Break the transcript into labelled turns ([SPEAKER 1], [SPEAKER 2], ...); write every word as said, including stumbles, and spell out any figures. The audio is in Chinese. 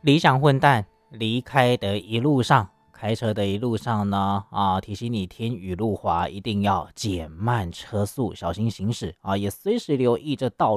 [SPEAKER 1] 理想混蛋离开的一路上，开车的一路上呢，啊，提醒你天雨路滑，一定要减慢车速，小心行驶啊，也随时留意这道路